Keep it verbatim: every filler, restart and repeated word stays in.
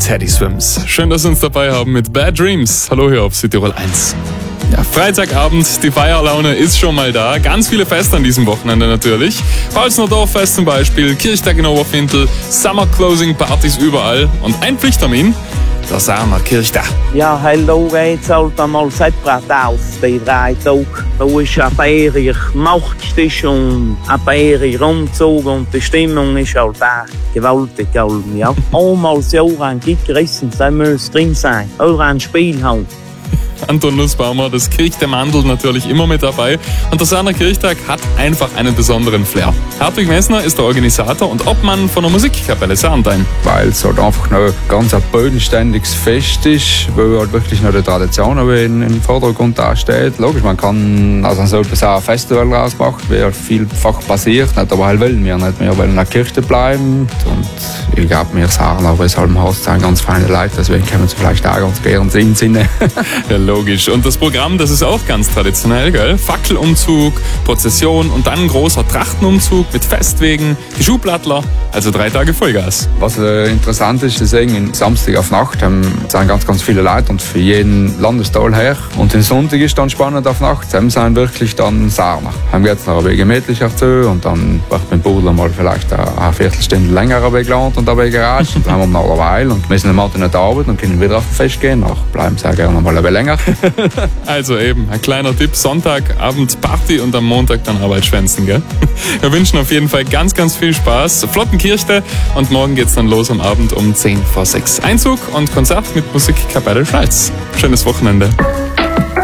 Teddy Swims. Schön, dass Sie uns dabei haben mit Bad Dreams. Hallo hier auf Südtirol eins. Ja, Freitagabend, die Feierlaune ist schon mal da. Ganz viele Feste an diesem Wochenende natürlich. Paulsner Dorffest zum Beispiel, Kirchtag in Oberfintel, Summer Closing Partys überall. Und ein Pflichttermin, der Sarner Kirchtag. Ja, hallo, geht's halt einmal separat auf, die drei Tage. Da ist ein bäriger Nachttisch und ein bäriger Umzug und die Stimmung ist halt auch gewaltig, ja. Einmal das Jahr ein Gig gerissen, da muss drin sein. Oder ein Spiel halt. Anton Nussbaumer, das Kirchtag-Mandel natürlich immer mit dabei. Und der Sarner Kirchtag hat einfach einen besonderen Flair. Hartwig Messner ist der Organisator und Obmann von der Musikkapelle Sarntein. Weil es halt einfach noch ganz ein bodenständiges Fest ist, wo halt wirklich noch die Tradition in, im Vordergrund da steht. Logisch, man kann also so etwas auch ein Festival draus machen, wie halt vielfach passiert. Nicht, aber halt wollen wir nicht. Wir wollen in der Kirche bleiben. Und ich glaube, wir Sarner, weil es halt im Haus sind ganz feine Leute, deswegen können sie vielleicht auch ganz gerne in Sinne. Ja, logisch. Und das Programm, das ist auch ganz traditionell, gell? Fackelumzug, Prozession und dann ein großer Trachtenumzug mit Festwegen, die Schuhplattler, also drei Tage Vollgas. Was äh, interessant ist, ist irgendwie Samstag auf Nacht haben, sind ganz, ganz viele Leute und für jeden Landesteil her. Und den Sonntag ist dann spannend auf Nacht. Zusammen sind wirklich dann Sarner. Haben wir jetzt noch ein wenig gemütlicher zu und dann wird mit dem Pudler mal vielleicht eine Viertelstunde länger weggelandet und dabei geratscht. Und dann haben wir noch eine Weile und müssen am Abend nicht arbeiten und können wieder auf ein Fest gehen. Auch bleiben sehr gerne noch mal ein bisschen länger. Also eben, ein kleiner Tipp, Sonntagabend Party und am Montag dann Arbeitsschwänzen, gell? Wir wünschen auf jeden Fall ganz, ganz viel Spaß, flotten Kirchte und morgen geht's dann los am Abend um zehn vor sechs. Einzug und Konzert mit Musikkapelle Schleiz. Schönes Wochenende.